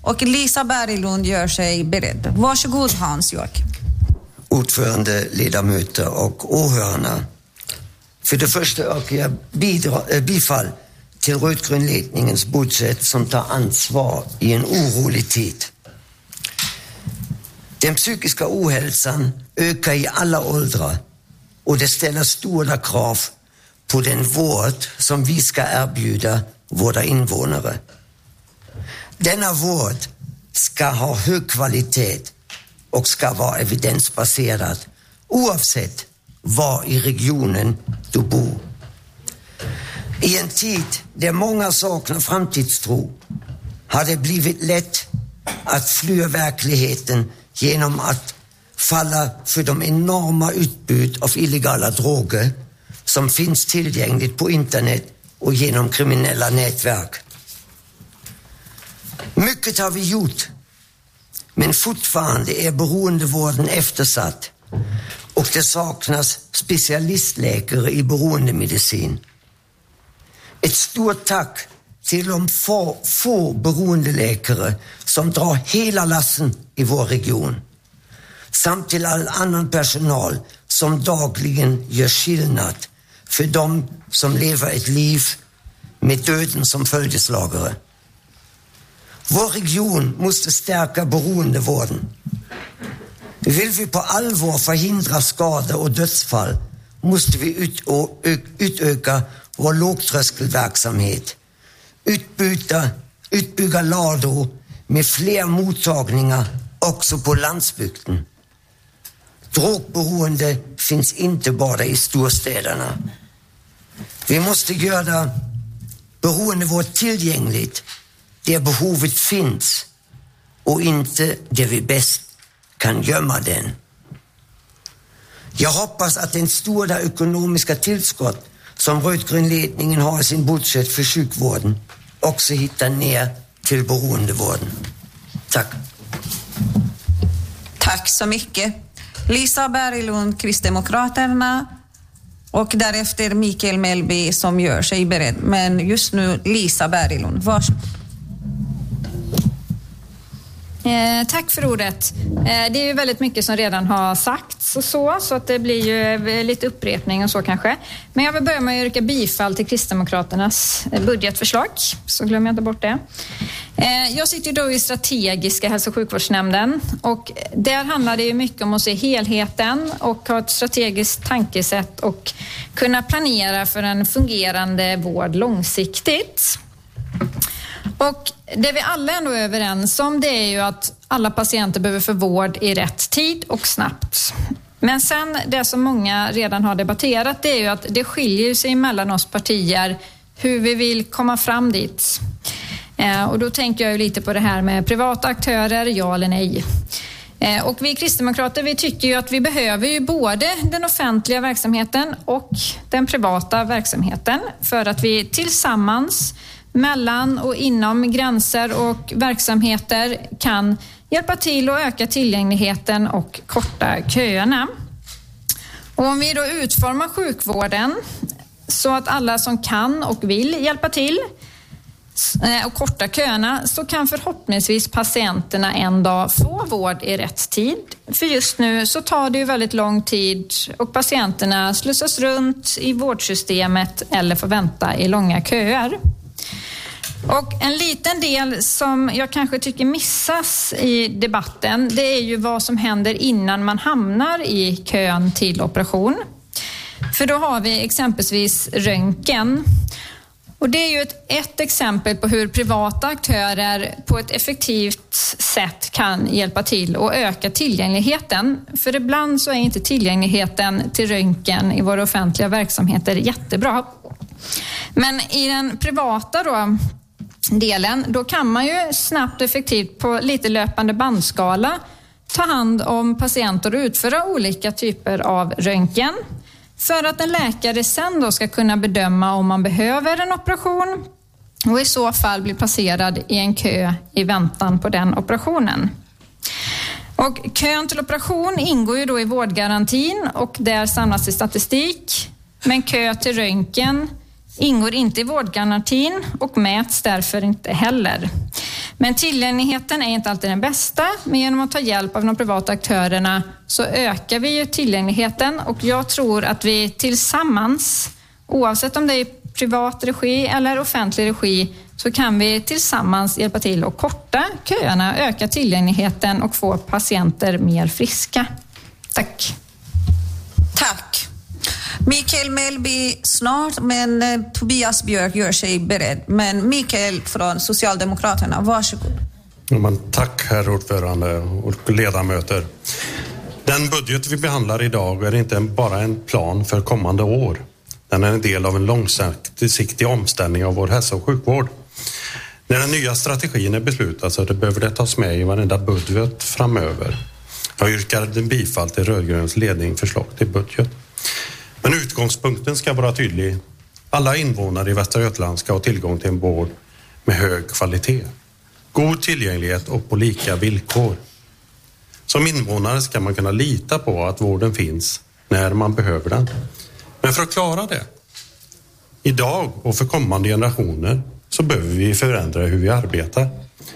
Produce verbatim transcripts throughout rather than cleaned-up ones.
Och Lisa Berglund gör sig beredd. Varsågod Hans Joakim. Ordförande, ledamöter och åhörarna. För det första ökar jag bidra, äh, bifall till rödgrönledningens budget som tar ansvar i en orolig tid. Den psykiska ohälsan ökar i alla åldrar och det ställer stora krav på den vård som vi ska erbjuda våra invånare. Denna vård ska ha hög kvalitet och ska vara evidensbaserad oavsett var i regionen du bor. I en tid där många saknar framtidstro har det blivit lätt att fly verkligheten genom att falla för de enorma utbud av illegala droger som finns tillgängligt på internet och genom kriminella nätverk. Mycket har vi gjort, men fortfarande är beroendevården eftersatt och det saknas specialistläkare i beroendemedicin. Ett stort tack till de få, få beroendeläkare som drar hela lassen i vår region. Samt till all annan personal som dagligen gör skillnad för dem som lever ett liv med döden som följeslagare. Vår region måste stärka beroendevården. Vill vi på allvar förhindra skador och dödsfall måste vi ut- utöka vår lågtröskelverksamhet, utbyta, utbygga lador med fler mottagningar också på landsbygden. Drogberoende finns inte bara i storstäderna. Vi måste göra beroendevård tillgängligt där behovet finns och inte där vi bäst kan gömma den. Jag hoppas att den stora ekonomiska tillskott som rödgrönledningen har i sin budget för sjukvården också hittar ner till beroendevården. Tack. Tack så mycket. Lisa Berglund, Kristdemokraterna, och därefter Mikael Mellby som gör sig beredd. Men just nu Lisa Berglund, varsågod. Eh, tack för ordet. Eh, det är ju väldigt mycket som redan har sagts och så, så att det blir ju lite upprepning och så kanske. Men jag vill börja med att yrka bifall till Kristdemokraternas budgetförslag, så glömmer jag inte bort det. Eh, jag sitter ju då i strategiska hälso- och sjukvårdsnämnden och där handlar det ju mycket om att se helheten och ha ett strategiskt tankesätt och kunna planera för en fungerande vård långsiktigt. Och det vi alla ändå är överens om, det är ju att alla patienter behöver få vård i rätt tid och snabbt. Men sen det som många redan har debatterat, det är ju att det skiljer sig mellan oss partier hur vi vill komma fram dit. Eh, och då tänker jag ju lite på det här med privata aktörer, ja eller nej. Eh, och vi kristdemokrater, vi tycker ju att vi behöver ju både den offentliga verksamheten och den privata verksamheten för att vi tillsammans mellan och inom gränser och verksamheter kan hjälpa till att öka tillgängligheten och korta köerna. Och om vi då utformar sjukvården så att alla som kan och vill hjälpa till och korta köerna, så kan förhoppningsvis patienterna en dag få vård i rätt tid. För just nu så tar det ju väldigt lång tid och patienterna slussas runt i vårdsystemet eller får vänta i långa köer. Och en liten del som jag kanske tycker missas i debatten, det är ju vad som händer innan man hamnar i kön till operation. För då har vi exempelvis röntgen. Och det är ju ett, ett exempel på hur privata aktörer på ett effektivt sätt kan hjälpa till och öka tillgängligheten. För ibland så är inte tillgängligheten till röntgen i våra offentliga verksamheter jättebra. Men i den privata då, delen, då kan man ju snabbt och effektivt på lite löpande bandskala ta hand om patienter och utföra olika typer av röntgen för att en läkare sen då ska kunna bedöma om man behöver en operation och i så fall bli placerad i en kö i väntan på den operationen. Och kön till operation ingår ju då i vårdgarantin och där samlas det statistik, men kö till röntgen ingår inte i vårdgarantin och mäts därför inte heller. Men tillgängligheten är inte alltid den bästa, men genom att ta hjälp av de privata aktörerna så ökar vi ju tillgängligheten, och jag tror att vi tillsammans, oavsett om det är privat regi eller offentlig regi, så kan vi tillsammans hjälpa till att korta köerna, öka tillgängligheten och få patienter mer friska. Tack. Tack. Mikael Mellby snart, men eh, Tobias Björk gör sig beredd. Men Mikael från Socialdemokraterna, varsågod. Ja, men tack herr ordförande och ledamöter. Den budget vi behandlar idag är inte bara en plan för kommande år. Den är en del av en långsiktig omställning av vår hälso- och sjukvård. När den nya strategin är beslutad så det behöver det tas med i varenda budget framöver. Jag yrkar bifall till rödgröns ledning förslag till budget. Men utgångspunkten ska vara tydlig. Alla invånare i Västra Götaland ska ha tillgång till en vård med hög kvalitet, god tillgänglighet och på lika villkor. Som invånare ska man kunna lita på att vården finns när man behöver den. Men för att klara det, idag och för kommande generationer, så behöver vi förändra hur vi arbetar.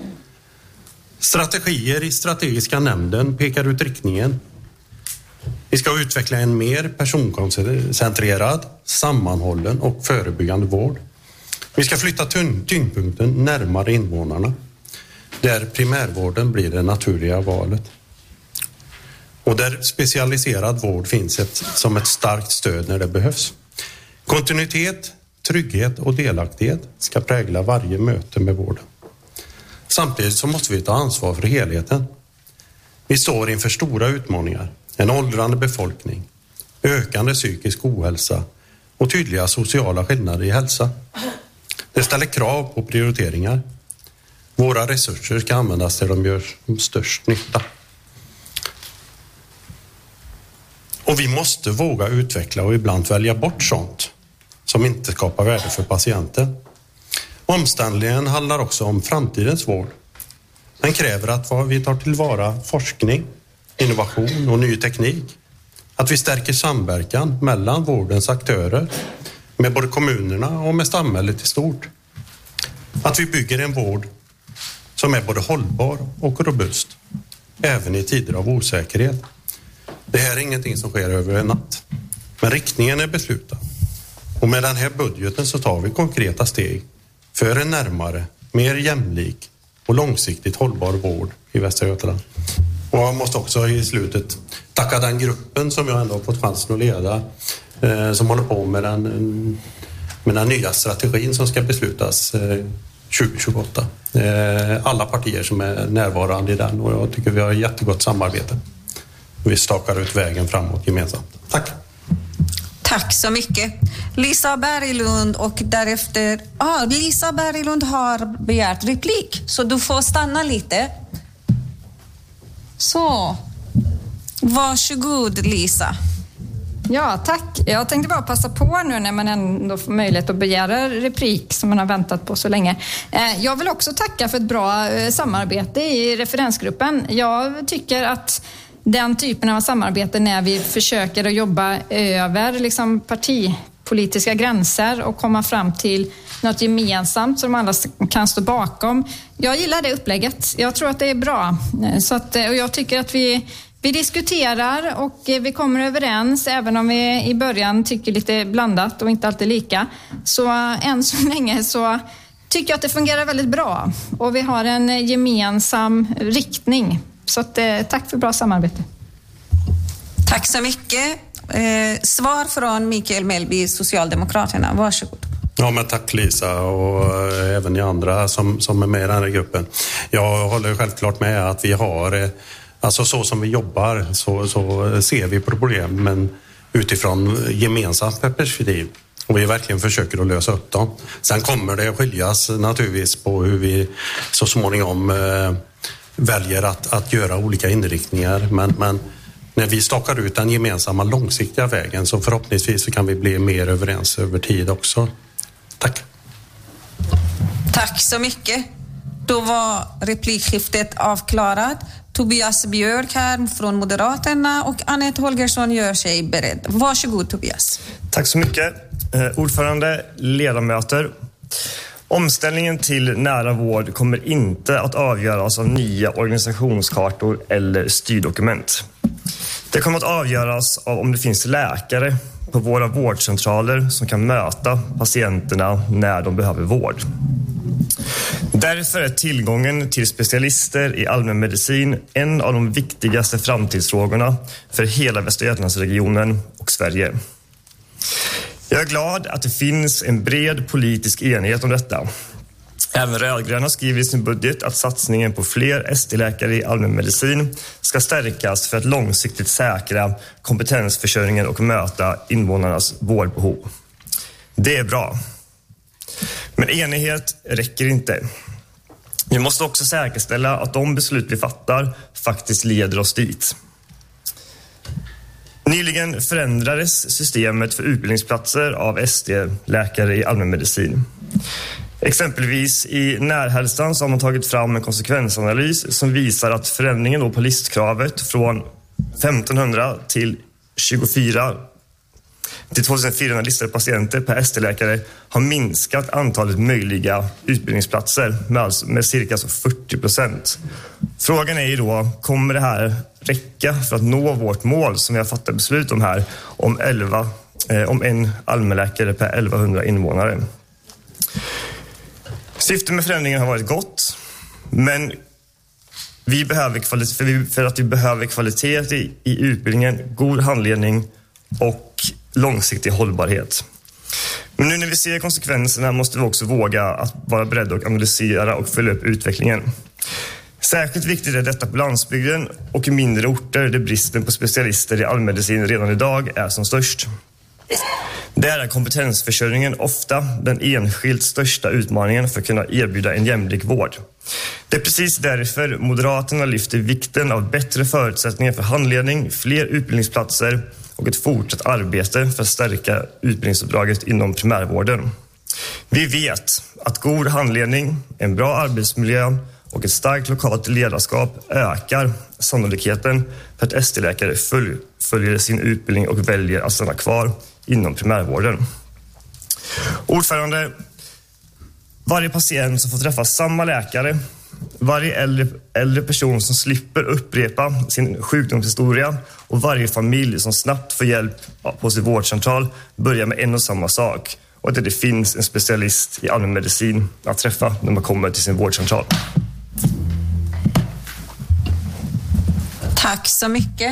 Strategier i strategiska nämnden pekar ut riktningen. Vi ska utveckla en mer personkoncentrerad, sammanhållen och förebyggande vård. Vi ska flytta tyngdpunkten närmare invånarna, där primärvården blir det naturliga valet. Och där specialiserad vård finns ett, som ett starkt stöd när det behövs. Kontinuitet, trygghet och delaktighet ska prägla varje möte med vården. Samtidigt så måste vi ta ansvar för helheten. Vi står inför stora utmaningar. En åldrande befolkning, ökande psykisk ohälsa och tydliga sociala skillnader i hälsa. Det ställer krav på prioriteringar. Våra resurser ska användas där de gör störst nytta. Och vi måste våga utveckla och ibland välja bort sånt som inte skapar värde för patienten. Omställningen handlar också om framtidens vård. Den kräver att vi tar tillvara forskning, innovation och ny teknik. Att vi stärker samverkan mellan vårdens aktörer, med både kommunerna och med samhället i stort. Att vi bygger en vård som är både hållbar och robust, även i tider av osäkerhet. Det här är ingenting som sker över en natt, men riktningen är beslutad. Och med den här budgeten så tar vi konkreta steg för en närmare, mer jämlik och långsiktigt hållbar vård i Västra Götaland. Och jag måste också i slutet tacka den gruppen som jag ändå har fått chansen att leda, eh, som håller på med den, med den nya strategin som ska beslutas eh, tjugo tjugoåtta. Eh, alla partier som är närvarande i den, och jag tycker vi har ett jättegott samarbete. Vi stakar ut vägen framåt gemensamt. Tack! Tack så mycket. Lisa Berglund och därefter... Ah, Lisa Berglund har begärt replik, så du får stanna lite. Så, varsågod Lisa. Ja, tack. Jag tänkte bara passa på nu när man ändå får möjlighet att begära replik som man har väntat på så länge. Jag vill också tacka för ett bra samarbete i referensgruppen. Jag tycker att den typen av samarbete när vi försöker att jobba över liksom partipolitiska gränser och komma fram till något gemensamt som alla kan stå bakom. Jag gillar det upplägget. Jag tror att det är bra. Så att, och jag tycker att vi, vi diskuterar och vi kommer överens, även om vi i början tycker lite blandat och inte alltid lika. Så än så länge så tycker jag att det fungerar väldigt bra. Och vi har en gemensam riktning. Så att, tack för bra samarbete. Tack så mycket. Eh, svar från Mikael Mellby, Socialdemokraterna. Varsågod. Ja, men tack Lisa och även ni andra som, som är med i den här gruppen. Jag håller självklart med att vi har, alltså så som vi jobbar så, så ser vi problemen utifrån gemensamt perspektiv. Och vi verkligen försöker att lösa upp dem. Sen kommer det att skiljas naturligtvis på hur vi så småningom eh, väljer att, att göra olika inriktningar. Men, men när vi stakar ut den gemensamma långsiktiga vägen så förhoppningsvis så kan vi bli mer överens över tid också. Tack. Tack så mycket. Då var replikskiftet avklarat. Tobias Björk här från Moderaterna och Anette Holgersson gör sig beredd. Varsågod Tobias. Tack så mycket. Eh, ordförande, ledamöter. Omställningen till nära vård kommer inte att avgöras av nya organisationskartor eller styrdokument. Det kommer att avgöras av om det finns läkare på våra vårdcentraler som kan möta patienterna när de behöver vård. Därför är tillgången till specialister i allmänmedicin en av de viktigaste framtidsfrågorna för hela Västra Götalandsregionen och Sverige. Jag är glad att det finns en bred politisk enighet om detta. Även rödgröna skriver i sin budget att satsningen på fler S T-läkare i allmänmedicin ska stärkas för att långsiktigt säkra kompetensförsörjningen och möta invånarnas vårdbehov. Det är bra. Men enighet räcker inte. Vi måste också säkerställa att de beslut vi fattar faktiskt leder oss dit. Nyligen förändrades systemet för utbildningsplatser av S T-läkare i allmänmedicin. Exempelvis i Närhälsan så har man tagit fram en konsekvensanalys som visar att förändringen då på listkravet från femtonhundra till tjugofyra till tjugofyrahundra listade patienter per S T-läkare har minskat antalet möjliga utbildningsplatser med, alltså, med cirka alltså fyrtio procent. Frågan är ju då, kommer det här räcka för att nå vårt mål som vi har fattat beslut om här om, elva, eh, om en allmänläkare per elvahundra invånare? Syftet med förändringen har varit gott, men vi behöver kvalitet, för, vi, för att vi behöver kvalitet i, i utbildningen, god handledning och långsiktig hållbarhet. Men nu när vi ser konsekvenserna måste vi också våga att vara beredda att analysera och följa upp utvecklingen. Särskilt viktigt är detta på landsbygden och i mindre orter där bristen på specialister i allmänmedicin redan idag är som störst. Där är kompetensförsörjningen ofta den enskilt största utmaningen för att kunna erbjuda en jämlik vård. Det är precis därför Moderaterna lyfter vikten av bättre förutsättningar för handledning, fler utbildningsplatser och ett fortsatt arbete för att stärka utbildningsuppdraget inom primärvården. Vi vet att god handledning, en bra arbetsmiljö och ett starkt lokalt ledarskap ökar sannolikheten för att S T-läkare följer sin utbildning och väljer att stanna kvar inom primärvården. Ordförande, varje patient som får träffa samma läkare, varje äldre, äldre person som slipper upprepa sin sjukdomshistoria och varje familj som snabbt får hjälp på sin vårdcentral börjar med en och samma sak, och att det finns en specialist i allmänmedicin att träffa när man kommer till sin vårdcentral. Tack så mycket.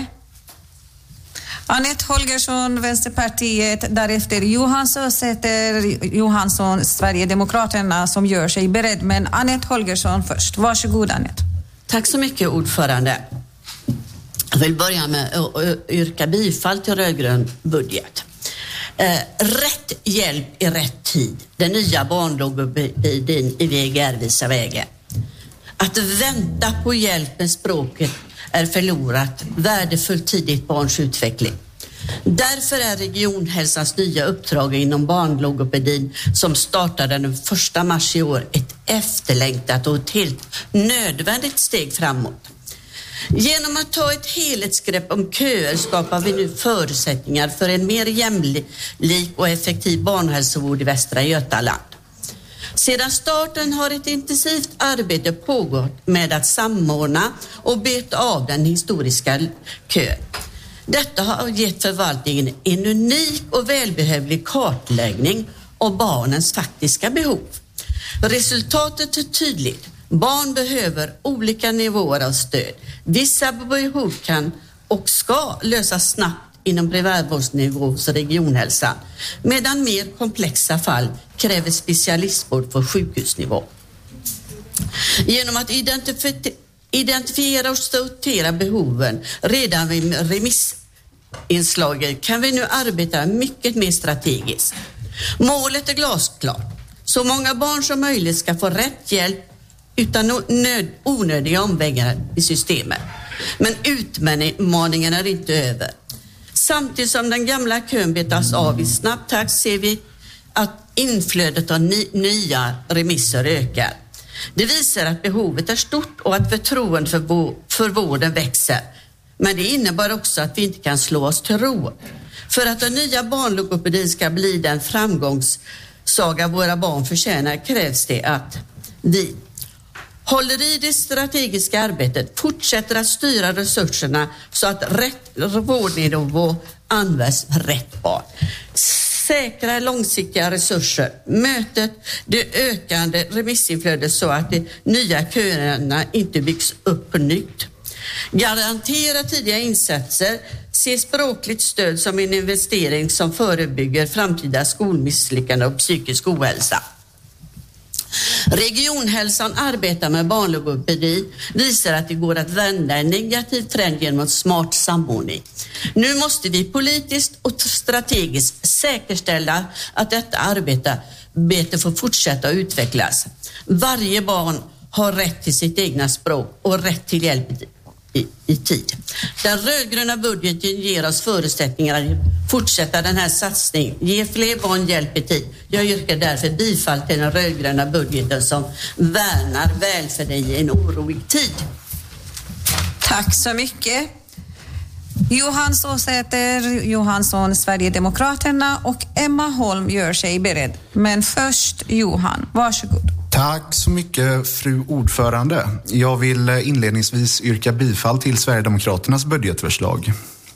Anette Holgersson, Vänsterpartiet, därefter Johan Sösäter, Johansson, Sverigedemokraterna, som gör sig beredd. Men Anette Holgersson först. Varsågod, Anette. Tack så mycket, ordförande. Jag vill börja med att yrka bifall till rödgrön budget. Eh, rätt hjälp i rätt tid. Den nya barnlogopedin i V G R visar vägen. Att vänta på hjälp med språket är förlorat värdefull tid i ett barns utveckling. Därför är regionhälsans nya uppdrag inom barnlogopedin som startade den första mars i år ett efterlängtat och ett helt nödvändigt steg framåt. Genom att ta ett helhetsgrepp om köer skapar vi nu förutsättningar för en mer jämlik och effektiv barnhälsovård i Västra Götaland. Sedan starten har ett intensivt arbete pågått med att samordna och beta av den historiska kön. Detta har gett förvaltningen en unik och välbehövlig kartläggning av barnens faktiska behov. Resultatet är tydligt. Barn behöver olika nivåer av stöd. Vissa behov kan och ska lösas snabbt inom primärvårdsnivå hos regionhälsan, medan mer komplexa fall kräver specialistvård på sjukhusnivå. Genom att identif- identifiera och sortera behoven redan vid remissinslaget kan vi nu arbeta mycket mer strategiskt. Målet är glasklart. Så många barn som möjligt ska få rätt hjälp utan nöd- onödiga omvägar i systemet. Men utmaningen är inte över. Samtidigt som den gamla kön betas av i snabb takt ser vi att inflödet av ny, nya remisser ökar. Det visar att behovet är stort och att förtroendet för, vår, för vården växer. Men det innebär också att vi inte kan slå oss till ro. För att den nya barnlogopedin ska bli den framgångs framgångssaga våra barn förtjänar krävs det att vi håller i det strategiska arbetet, fortsätter att styra resurserna så att rätt vårdnivå används rätt barn. Säkra långsiktiga resurser, mötet det ökande remissinflödet så att de nya köerna inte byggs upp på nytt. Garantera tidiga insatser, se språkligt stöd som en investering som förebygger framtida skolmisslyckande och psykisk ohälsa. Regionhälsan arbetar med barnlogopedi, visar att det går att vända en negativ trend genom en smart samordning. Nu måste vi politiskt och strategiskt säkerställa att detta arbete får fortsätta att utvecklas. Varje barn har rätt till sitt egna språk och rätt till hjälp i, i tid. Den rödgröna budgeten ger oss förutsättningar att fortsätta den här satsningen, ge fler barn hjälp i tid. Jag yrkar därför bifall till den rödgröna budgeten som värnar välfärden i en orolig tid. Tack så mycket. Johan Såsäter Johansson, Sverigedemokraterna, och Emma Holm gör sig beredd. Men först Johan, varsågod. Tack så mycket, fru ordförande. Jag vill inledningsvis yrka bifall till Sverigedemokraternas budgetförslag.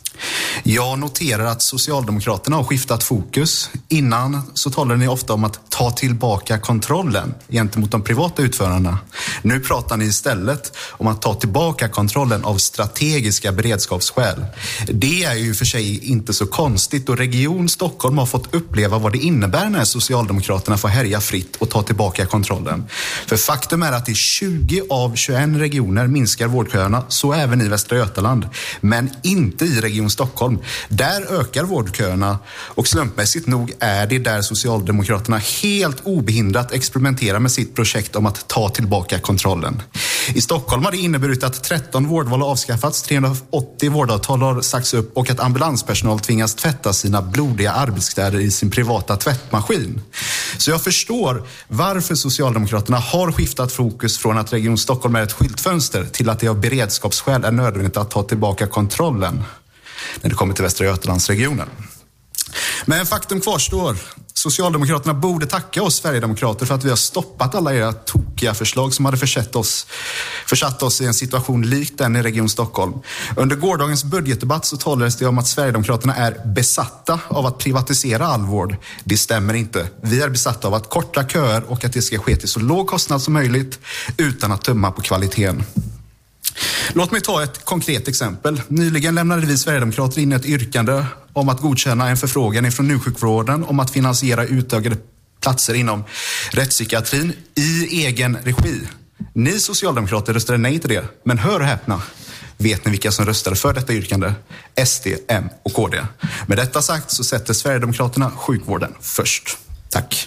Jag noterar att Socialdemokraterna har skiftat fokus. Innan så talade ni ofta om att ta tillbaka kontrollen gentemot de privata utförarna. Nu pratar ni istället om att ta tillbaka kontrollen av strategiska beredskapsskäl. Det är ju för sig inte så konstigt, och Region Stockholm har fått uppleva vad det innebär när Socialdemokraterna får härja fritt och ta tillbaka kontrollen. För faktum är att i tjugo av tjugoett regioner minskar vårdköerna, så även i Västra Götaland, men inte i Region Stockholm. Där ökar vårdköerna, och slumpmässigt nog är det där Socialdemokraterna helt obehindrat experimenterar med sitt projekt om att ta tillbaka kontrollen. I Stockholm har det inneburit att tretton vårdval har avskaffats, trehundraåttio vårdavtal har sagts upp och att ambulanspersonal tvingas tvätta sina blodiga arbetskläder i sin privata tvättmaskin. Så jag förstår varför Socialdemokraterna har skiftat fokus från att Region Stockholm är ett skyltfönster till att det av beredskapsskäl är nödvändigt att ta tillbaka kontrollen när det kommer till Västra Götalandsregionen. Men faktum kvarstår. Socialdemokraterna borde tacka oss Sverigedemokrater för att vi har stoppat alla era tokiga förslag som hade försatt oss, försatt oss i en situation likt den i Region Stockholm. Under gårdagens budgetdebatt så talades det om att Sverigedemokraterna är besatta av att privatisera all vård. Det stämmer inte. Vi är besatta av att korta köer och att det ska ske till så låg kostnad som möjligt utan att tumma på kvaliteten. Låt mig ta ett konkret exempel. Nyligen lämnade vi Sverigedemokrater in ett yrkande om att godkänna en förfrågan ifrån njursjukvården om att finansiera utökade platser inom rättspsykiatrin i egen regi. Ni socialdemokrater röstade nej till det, men hör och häpna. Vet ni vilka som röstade för detta yrkande? S D, M och K D. Med detta sagt så sätter Sverigedemokraterna sjukvården först. Tack.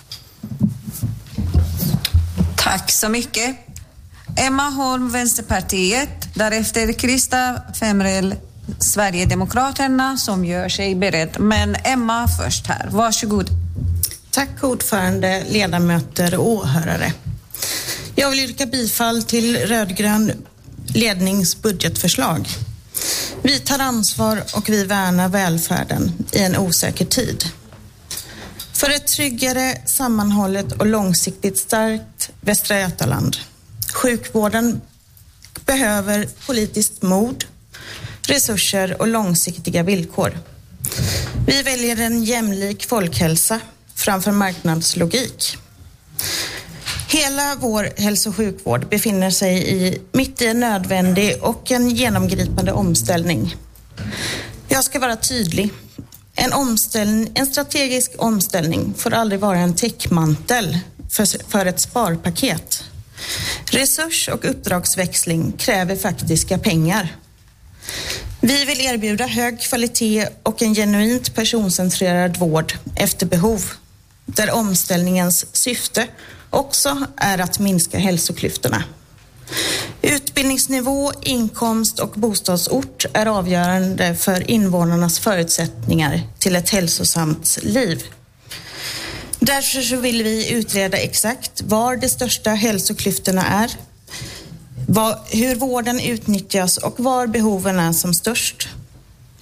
Tack så mycket. Emma Holm, Vänsterpartiet, därefter Krista Femrell, Sverigedemokraterna, som gör sig beredd. Men Emma först här, varsågod. Tack ordförande, ledamöter och åhörare. Jag vill yrka bifall till rödgrön lednings budgetförslag. Vi tar ansvar och vi värnar välfärden i en osäker tid. För ett tryggare, sammanhållet och långsiktigt starkt Västra Götaland. Sjukvården behöver politiskt mod, resurser och långsiktiga villkor. Vi väljer en jämlik folkhälsa framför marknadslogik. Hela vår hälso- och sjukvård befinner sig i, mitt i en nödvändig och en genomgripande omställning. Jag ska vara tydlig. En, omställning, en strategisk omställning får aldrig vara en täckmantel för, för ett sparpaket. Resurs- och uppdragsväxling kräver faktiska pengar. Vi vill erbjuda hög kvalitet och en genuint personcentrerad vård efter behov, där omställningens syfte också är att minska hälsoklyftorna. Utbildningsnivå, inkomst och bostadsort är avgörande för invånarnas förutsättningar till ett hälsosamt liv. Därför så vill vi utreda exakt var de största hälsoklyftorna är, vad, hur vården utnyttjas och var behoven är som störst.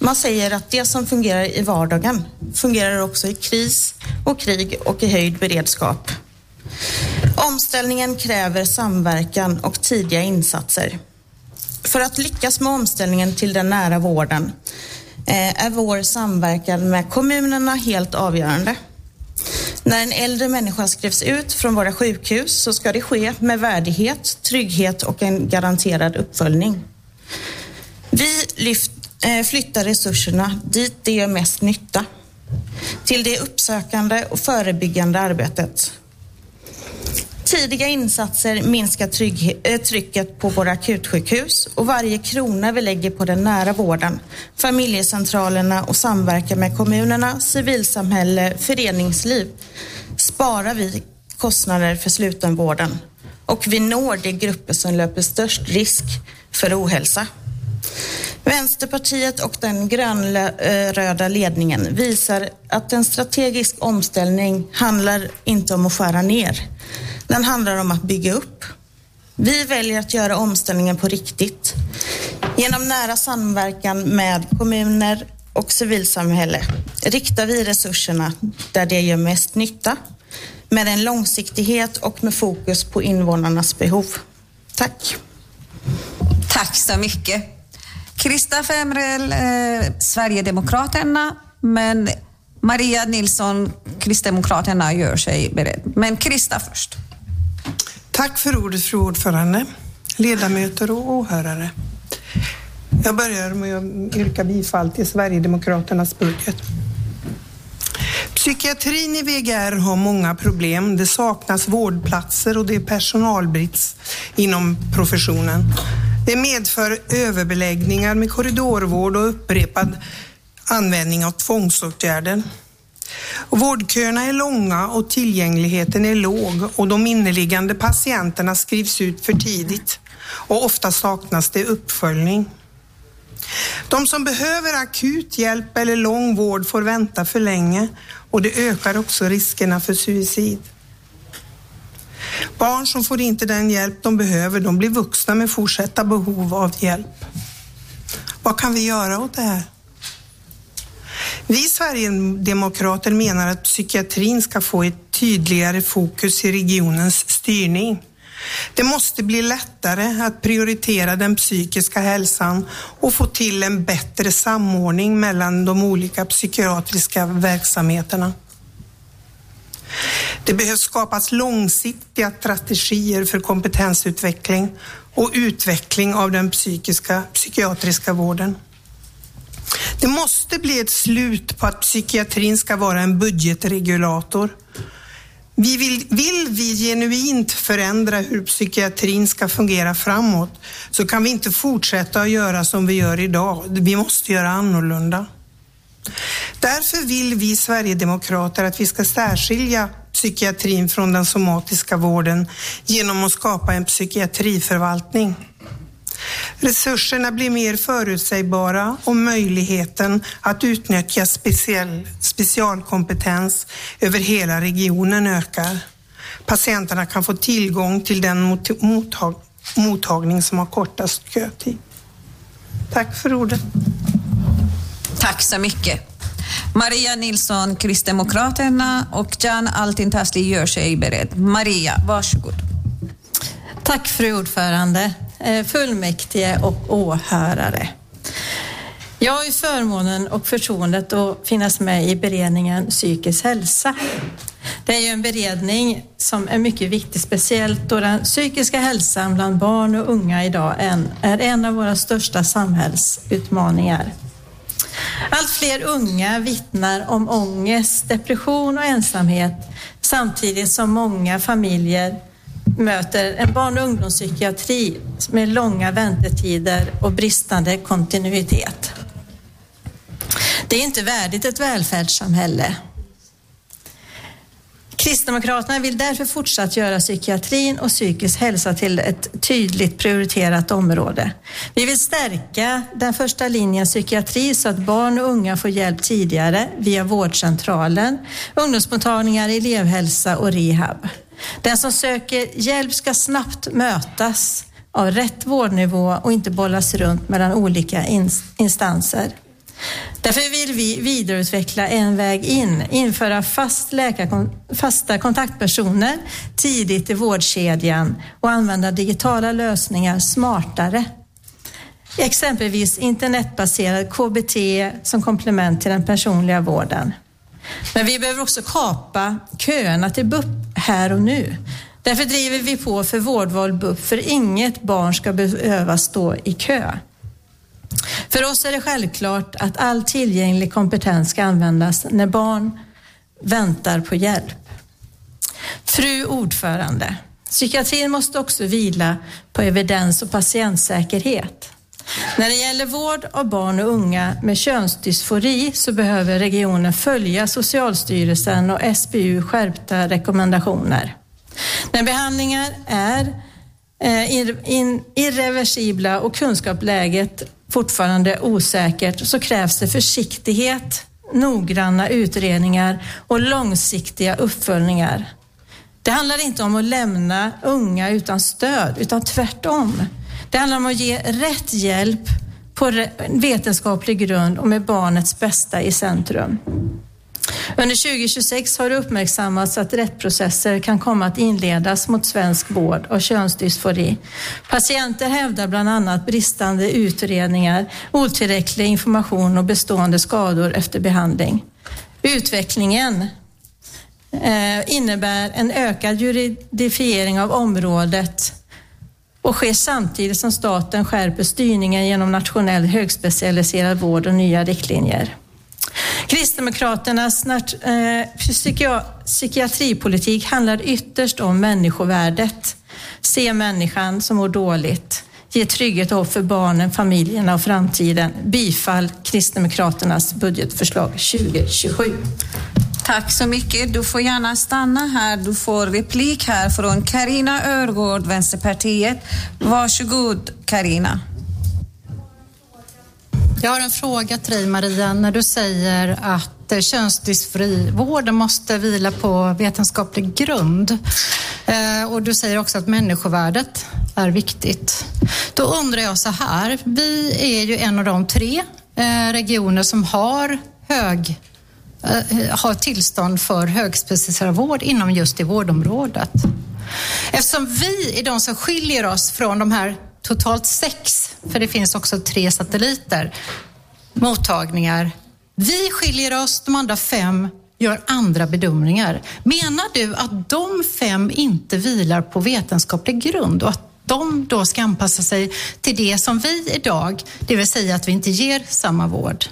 Man säger att det som fungerar i vardagen fungerar också i kris och krig och i höjd beredskap. Omställningen kräver samverkan och tidiga insatser. För att lyckas med omställningen till den nära vården är vår samverkan med kommunerna helt avgörande. När en äldre människa skrivs ut från våra sjukhus så ska det ske med värdighet, trygghet och en garanterad uppföljning. Vi lyft, äh, flyttar resurserna dit det gör mest nytta, till det uppsökande och förebyggande arbetet. Tidiga insatser minskar trygg, äh, trycket på våra akutsjukhus och varje krona vi lägger på den nära vården, familjecentralerna och samverkan med kommunerna, civilsamhälle, föreningsliv sparar vi kostnader för slutenvården och vi når de grupper som löper störst risk för ohälsa. Vänsterpartiet och den grönröda ledningen visar att en strategisk omställning handlar inte om att skära ner. Den handlar om att bygga upp. Vi väljer att göra omställningen på riktigt. Genom nära samverkan med kommuner och civilsamhälle riktar vi resurserna där det gör mest nytta, med en långsiktighet och med fokus på invånarnas behov. Tack. Tack så mycket. Krista Femrell, eh, Sverigedemokraterna, men Maria Nilsson, Kristdemokraterna, gör sig beredd. Men Krista först. Tack för ordet, fru ordförande, ledamöter och åhörare. Jag börjar med att yrka bifall till Sverigedemokraternas budget. Psykiatrin i V G R har många problem. Det saknas vårdplatser och det är personalbrist inom professionen. Det medför överbeläggningar med korridorvård och upprepad användning av tvångsåtgärder. Och vårdköerna är långa och tillgängligheten är låg och de inneliggande patienterna skrivs ut för tidigt och ofta saknas det uppföljning. De som behöver akut hjälp eller lång vård får vänta för länge och det ökar också riskerna för suicid. Barn som får inte den hjälp de behöver, de blir vuxna med fortsatta behov av hjälp. Vad kan vi göra åt det här? Vi Sverigedemokrater menar att psykiatrin ska få ett tydligare fokus i regionens styrning. Det måste bli lättare att prioritera den psykiska hälsan och få till en bättre samordning mellan de olika psykiatriska verksamheterna. Det behövs skapas långsiktiga strategier för kompetensutveckling och utveckling av den psykiska, psykiatriska vården. Det måste bli ett slut på att psykiatrin ska vara en budgetregulator. Vi vill, vill vi genuint förändra hur psykiatrin ska fungera framåt så kan vi inte fortsätta att göra som vi gör idag. Vi måste göra annorlunda. Därför vill vi Sverigedemokrater att vi ska särskilja psykiatrin från den somatiska vården genom att skapa en psykiatriförvaltning. Resurserna blir mer förutsägbara och möjligheten att utnyttja speciell, specialkompetens över hela regionen ökar. Patienterna kan få tillgång till den mottag- mottagning som har kortast kötid. Tack för ordet. Tack så mycket. Maria Nilsson, Kristdemokraterna, och Jan Altintasli gör sig beredd. Maria, varsågod. Tack fru ordförande, fullmäktige och åhörare. Jag har ju förmånen och förtroendet att finnas med i beredningen psykisk hälsa. Det är ju en beredning som är mycket viktig, speciellt då den psykiska hälsan bland barn och unga idag är en av våra största samhällsutmaningar. Allt fler unga vittnar om ångest, depression och ensamhet samtidigt som många familjer möter en barn- och ungdomspsykiatri med långa väntetider och bristande kontinuitet. Det är inte värdigt ett välfärdssamhälle. Kristdemokraterna vill därför fortsatt göra psykiatrin och psykisk hälsa till ett tydligt prioriterat område. Vi vill stärka den första linjen psykiatri så att barn och unga får hjälp tidigare via vårdcentralen, ungdomsmottagningar, elevhälsa och rehab. Den som söker hjälp ska snabbt mötas av rätt vårdnivå och inte bollas runt mellan olika instanser. Därför vill vi vidareutveckla en väg in, införa fast läkar, fasta kontaktpersoner tidigt i vårdkedjan och använda digitala lösningar smartare. Exempelvis internetbaserad K B T som komplement till den personliga vården. Men vi behöver också kapa köerna till B U P här och nu. Därför driver vi på för vårdval B U P, för inget barn ska behöva stå i kö. För oss är det självklart att all tillgänglig kompetens ska användas när barn väntar på hjälp. Fru ordförande, psykiatrin måste också vila på evidens och patientsäkerhet. När det gäller vård av barn och unga med könsdysfori så behöver regionen följa Socialstyrelsen och S B U skärpta rekommendationer. När behandlingar är irreversibla och kunskapsläget fortfarande osäkert så krävs det försiktighet, noggranna utredningar och långsiktiga uppföljningar. Det handlar inte om att lämna unga utan stöd, utan tvärtom. Det handlar om att ge rätt hjälp på vetenskaplig grund och med barnets bästa i centrum. Under tjugo tjugosex har det uppmärksammats att rättsprocesser kan komma att inledas mot svensk vård och könsdysfori. Patienter hävdar bland annat bristande utredningar, otillräcklig information och bestående skador efter behandling. Utvecklingen eh, innebär en ökad juridifiering av området och sker samtidigt som staten skärper styrningen genom nationell högspecialiserad vård och nya riktlinjer. Kristdemokraternas eh, psykia- psykiatripolitik handlar ytterst om människovärdet. Se människan som mår dåligt. Ge trygghet och hopp för barnen, familjerna och framtiden. Bifall Kristdemokraternas budgetförslag tjugo tjugosju. Tack så mycket. Du får gärna stanna här. Du får replik här från Carina Örgård, Vänsterpartiet. Varsågod, Carina. Jag har en fråga till dig, Maria. När du säger att könsdysforivården måste vila på vetenskaplig grund och du säger också att människovärdet är viktigt. Då undrar jag så här. Vi är ju en av de tre regioner som har hög har tillstånd för högspecialiserad vård inom just det vårdområdet. Eftersom vi är de som skiljer oss från de här totalt sex, för det finns också tre satelliter, mottagningar. Vi skiljer oss, de andra fem gör andra bedömningar. Menar du att de fem inte vilar på vetenskaplig grund och att de då ska anpassa sig till det som vi idag, det vill säga att vi inte ger samma vård?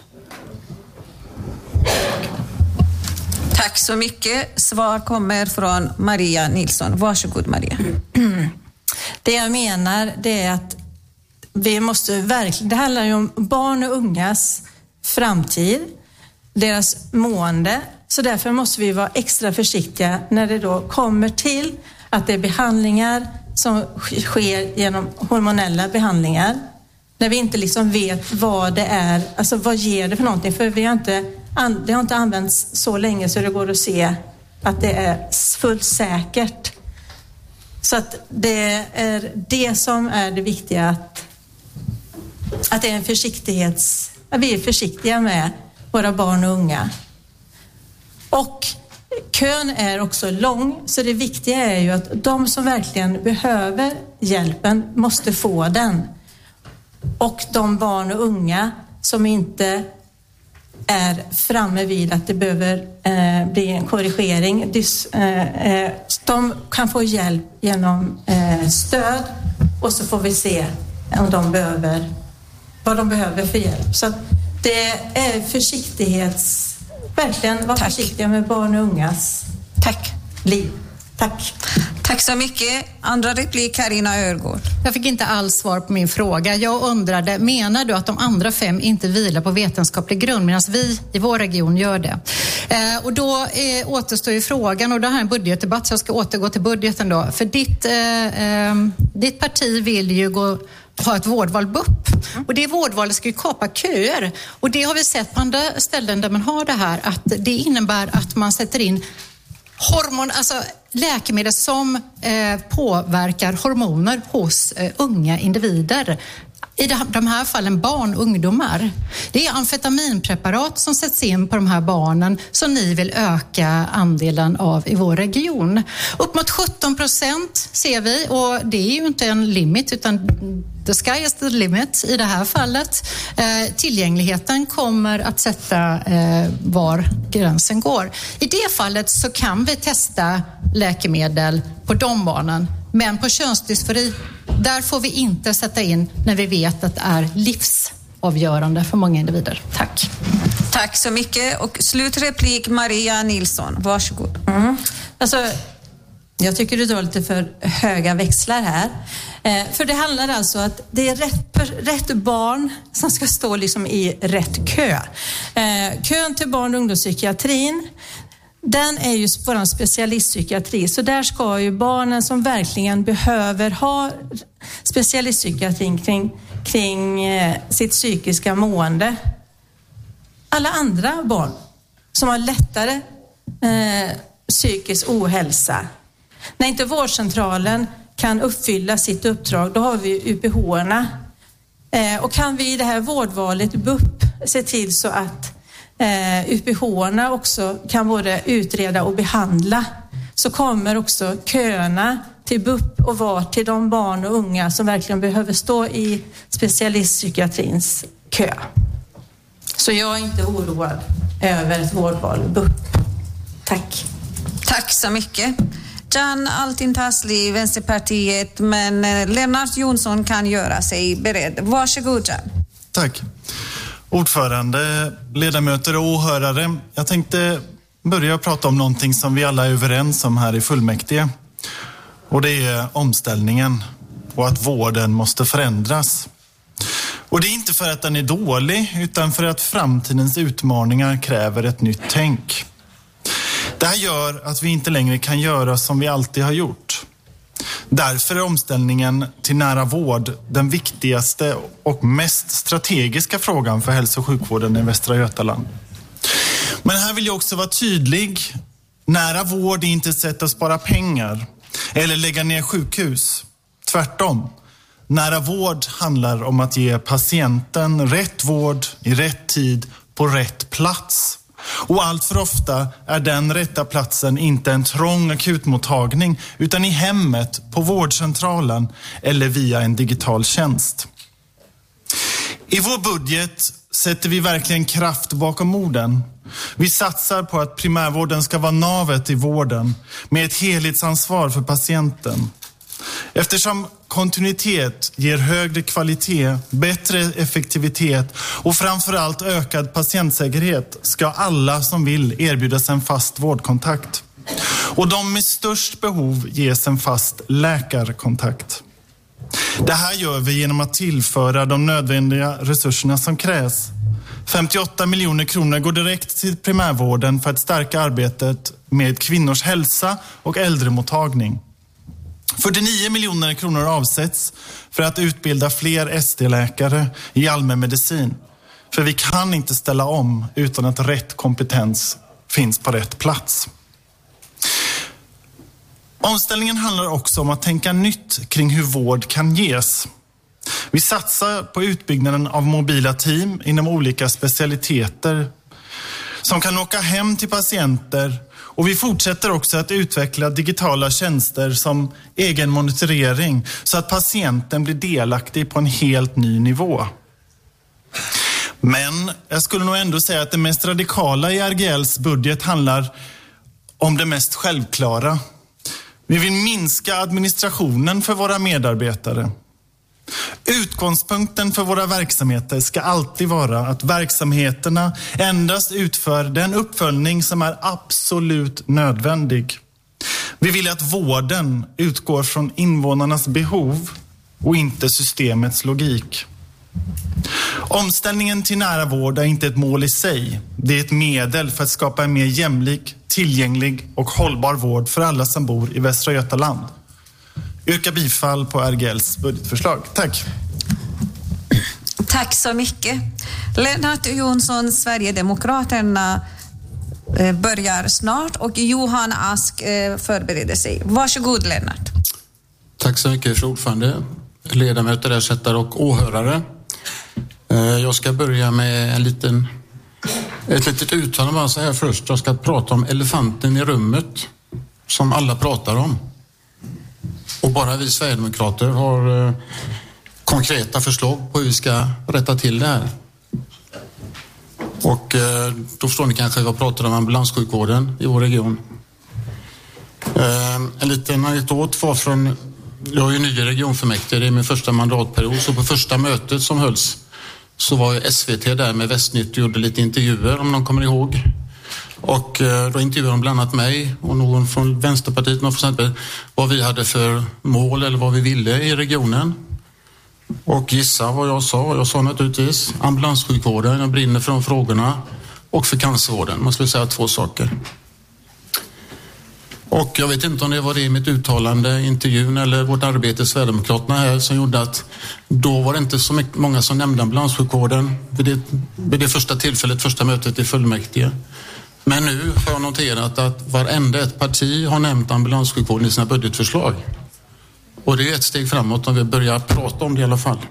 Tack så mycket. Svar kommer från Maria Nilsson. Varsågod, Maria. Det jag menar det är att vi måste verkligen, det handlar ju om barn och ungas framtid, deras mående. Så därför måste vi vara extra försiktiga när det då kommer till att det är behandlingar som sker genom hormonella behandlingar. När vi inte liksom vet vad det är, alltså vad ger det för någonting. För vi har inte, det har inte använts så länge så det går att se att det är fullt säkert. Så att det är det som är det viktiga, att, att det är en försiktighets, att vi är försiktiga med våra barn och unga. Och kön är också lång, så det viktiga är ju att de som verkligen behöver hjälpen måste få den. Och de barn och unga som inte är framme vid att det behöver eh, bli en korrigering, dys, eh, de kan få hjälp genom eh, stöd, och så får vi se om de behöver, vad de behöver för hjälp. Så det är försiktighets, verkligen vara försiktiga med barn och ungas Tack. liv. Tack. Tack så mycket. Andra replik, Carina Örgård. Jag fick inte alls svar på min fråga. Jag undrade, menar du att de andra fem inte vilar på vetenskaplig grund medan vi i vår region gör det? Eh, och då eh, återstår ju frågan, och det här är en budgetdebatt så jag ska återgå till budgeten då. För ditt, eh, eh, ditt parti vill ju gå, ha ett vårdval B U P. Och det vårdvalet ska ju kapa köer. Och det har vi sett på andra ställen där man har det här, att det innebär att man sätter in hormon, alltså läkemedel som eh, påverkar hormoner hos eh, unga individer i de här fallen barn och ungdomar. Det är amfetaminpreparat som sätts in på de här barnen som ni vill öka andelen av i vår region. Upp mot sjutton procent ser vi, och det är ju inte en limit utan the sky is the limit i det här fallet. Eh, tillgängligheten kommer att sätta eh, var gränsen går. I det fallet så kan vi testa läkemedel på de barnen, men på könsdysfori, där får vi inte sätta in när vi vet att det är livsavgörande för många individer. Tack. Tack så mycket. Och slutreplik Maria Nilsson, varsågod. Mm. Alltså, jag tycker du drar lite för höga växlar här. Eh, för det handlar alltså att det är rätt, rätt barn som ska stå liksom i rätt kö. Eh, kön till barn- och ungdomspsykiatrin, den är ju vår specialistpsykiatri, så där ska ju barnen som verkligen behöver ha specialistpsykiatrin kring, kring eh, sitt psykiska mående. Alla andra barn som har lättare eh, psykisk ohälsa, när inte vårdcentralen kan uppfylla sitt uppdrag, då har vi U P H-erna. Eh, och kan vi i det här vårdvalet B U P se till så att eh, U P H-erna också kan både utreda och behandla, så kommer också köerna till B U P och vara till de barn och unga som verkligen behöver stå i specialistpsykiatrins kö. Så jag är inte oroad över ett vårdval B U P. Tack. Tack så mycket. Can Altintasli, Vänsterpartiet, men Lennart Jonsson kan göra sig beredd. Varsågod, Can. Tack. Ordförande, ledamöter och åhörare. Jag tänkte börja prata om någonting som vi alla är överens om här i fullmäktige. Och det är omställningen och att vården måste förändras. Och det är inte för att den är dålig, utan för att framtidens utmaningar kräver ett nytt tänk. Det här gör att vi inte längre kan göra som vi alltid har gjort. Därför är omställningen till nära vård den viktigaste och mest strategiska frågan för hälso- och sjukvården i Västra Götaland. Men här vill jag också vara tydlig. Nära vård är inte ett sätt att spara pengar eller lägga ner sjukhus. Tvärtom. Nära vård handlar om att ge patienten rätt vård i rätt tid på rätt plats. Och allt för ofta är den rätta platsen inte en trång akutmottagning utan i hemmet, på vårdcentralen eller via en digital tjänst. I vår budget sätter vi verkligen kraft bakom orden. Vi satsar på att primärvården ska vara navet i vården med ett helhetsansvar för patienten. Eftersom kontinuitet ger högre kvalitet, bättre effektivitet och framförallt ökad patientsäkerhet ska alla som vill erbjudas en fast vårdkontakt. Och de med störst behov ges en fast läkarkontakt. Det här gör vi genom att tillföra de nödvändiga resurserna som krävs. femtioåtta miljoner kronor går direkt till primärvården för att stärka arbetet med kvinnors hälsa och äldremottagning. fyrtionio miljoner kronor avsätts för att utbilda fler S D-läkare i allmänmedicin. För vi kan inte ställa om utan att rätt kompetens finns på rätt plats. Omställningen handlar också om att tänka nytt kring hur vård kan ges. Vi satsar på utbyggnaden av mobila team inom olika specialiteter som kan åka hem till patienter, och vi fortsätter också att utveckla digitala tjänster som egen monitorering så att patienten blir delaktig på en helt ny nivå. Men jag skulle nog ändå säga att det mest radikala i R G L:s budget handlar om det mest självklara. Vi vill minska administrationen för våra medarbetare. Utgångspunkten för våra verksamheter ska alltid vara att verksamheterna endast utför den uppföljning som är absolut nödvändig. Vi vill att vården utgår från invånarnas behov och inte systemets logik. Omställningen till nära vård är inte ett mål i sig. Det är ett medel för att skapa en mer jämlik, tillgänglig och hållbar vård för alla som bor i Västra Götaland. Yrka bifall på R G L:s budgetförslag. Tack. Tack så mycket. Lennart Jonsson, Sverigedemokraterna, börjar snart och Johan Ask förbereder sig. Varsågod, Lennart. Tack så mycket, fru ordförande, ledamöter, ersättare och åhörare. Jag ska börja med en liten, ett litet uttalande bara så här först. Jag ska prata om elefanten i rummet som alla pratar om. Och bara vi Sverigedemokrater har eh, konkreta förslag på hur vi ska rätta till det här. Och eh, då förstår ni kanske vad jag pratar om ambulanssjukvården i vår region. Eh, en liten anekdot var från, jag är ju ny i regionfullmäktige, det är min första mandatperiod, så på första mötet som hölls så var S V T där med Västnytt och gjorde lite intervjuer om någon kommer ihåg. Och eh, då intervjuade de bland annat mig och någon från Vänsterpartiet, någon från Centerpartiet, vad vi hade för mål eller vad vi ville i regionen. Och gissa vad jag sa. Jag sa naturligtvis ambulanssjukvården, jag brinner för de frågorna, och för cancervården. Man skulle säga två saker. Och jag vet inte om det var det i mitt uttalande, intervjun eller vårt arbete i Sverigedemokraterna här som gjorde att då var det inte så mycket, många som nämnde ambulanssjukvården vid det, vid det första tillfället, första mötet i fullmäktige. Men nu har jag noterat att varenda ett parti har nämnt ambulanssjukvården i sina budgetförslag. Och det är ett steg framåt om vi börjar prata om det i alla fall.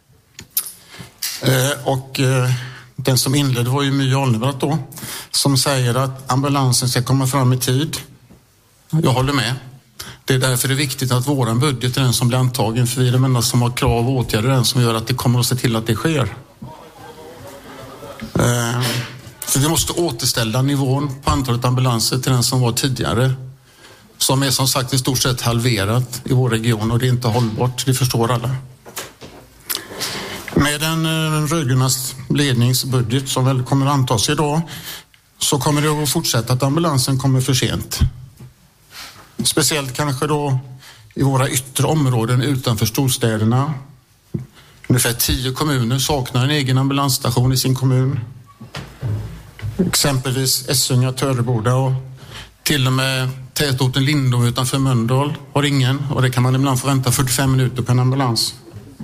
Eh, och eh, den som inledde var ju My Alnebratt då, som säger att ambulansen ska komma fram i tid. Jag håller med. Det är därför det är viktigt att våran budget är den som blir antagen, för vi är de enda som har krav och åtgärder, den som gör att det kommer att se till att det sker. Eh, för vi måste återställa nivån på antalet ambulanser till den som var tidigare, som är som sagt i stort sett halverat i vår region, och det är inte hållbart, det förstår alla. Med den eh, rödgrönas ledningsbudget som väl kommer att antas idag, så kommer det att fortsätta att ambulansen kommer för sent. Speciellt kanske då i våra yttre områden utanför storstäderna. Ungefär tio kommuner saknar en egen ambulansstation i sin kommun. Exempelvis Essunga, Töreboda och till och med tätorten Lindom utanför Mölndal har ingen, och det kan man ibland få vänta fyrtiofem minuter på en ambulans.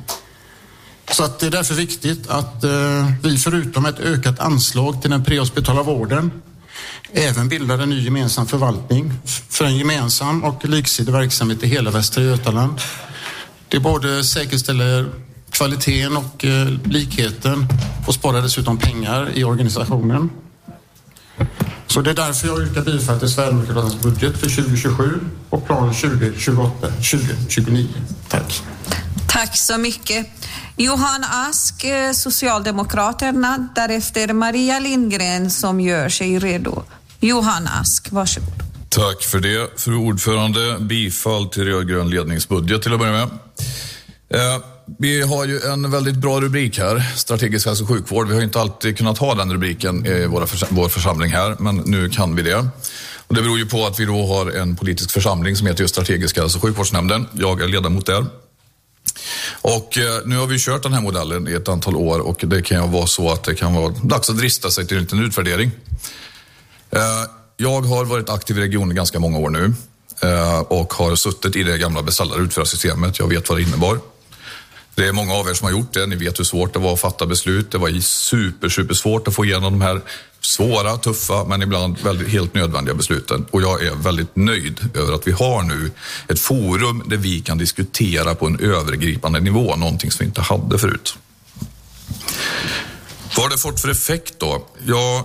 Så att det är därför viktigt att eh, vi förutom ett ökat anslag till den prehospitala vården även bildar en ny gemensam förvaltning för en gemensam och liksidig verksamhet i hela Västra Götaland. Det både säkerställer kvaliteten och eh, likheten och sparar dessutom pengar i organisationen. Så det är därför jag yrkar bifall till Sverigedemokraternas budget för tjugo tjugosju och plan tjugo tjugoåtta till tjugo tjugonio. Tack. Tack så mycket. Johan Ask, Socialdemokraterna, därefter Maria Lindgren som gör sig redo. Johan Ask, varsågod. Tack för det, fru ordförande. Bifall till rödgrön ledningsbudget till att börja med. Eh, vi har ju en väldigt bra rubrik här, strategisk hälso- och sjukvård. Vi har inte alltid kunnat ha den rubriken i våra förs- vår församling här, men nu kan vi det. Och det beror ju på att vi då har en politisk församling som heter just strategiska hälso- och sjukvårdsnämnden. Jag är ledamot där. Och eh, nu har vi kört den här modellen i ett antal år, och det kan ju vara så att det kan vara dags att drista sig till en liten utvärdering. Eh, jag har varit aktiv i regionen ganska många år nu eh, och har suttit i det gamla beställare utförarsystemet. Jag vet vad det innebar. Det är många av er som har gjort det. Ni vet hur svårt det var att fatta beslut. Det var super, super svårt att få igenom de här svåra, tuffa, men ibland väldigt helt nödvändiga besluten. Och jag är väldigt nöjd över att vi har nu ett forum där vi kan diskutera på en övergripande nivå, någonting som vi inte hade förut. Vad har det fått för effekt då? Ja,